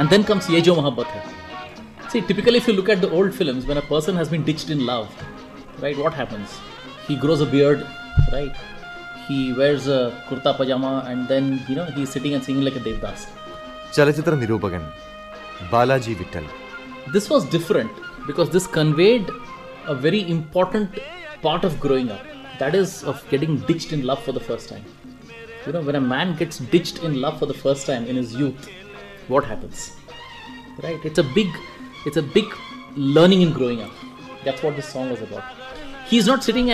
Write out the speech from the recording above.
And then comes Ye Jo Mohabbat Hai. See, typically if you look at the old films, when a person has been ditched in love, right, what happens? He grows a beard, right? He wears a kurta pajama and then, he's sitting and singing like a Devdas. ചലച്ചിത്ര നിരൂപകൻ Balaji വിട്ടൽ. This was different because this conveyed a very important part of growing up. That is of getting ditched in love for the first time. When a man gets ditched in love for the first time in his youth, what happens? Right? It's a big learning in growing up. That's what this song was about. He's not sitting